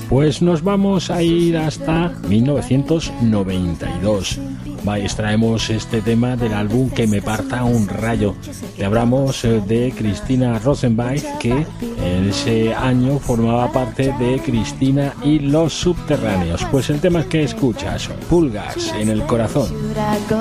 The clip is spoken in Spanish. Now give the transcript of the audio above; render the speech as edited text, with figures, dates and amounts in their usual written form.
Pues nos vamos a ir hasta 1992. Extraemos este tema del álbum Que me parta un rayo. Y hablamos de Cristina Rosenbach, que en ese año formaba parte de Cristina y los Subterráneos. Pues el tema que escuchas, Pulgas en el corazón.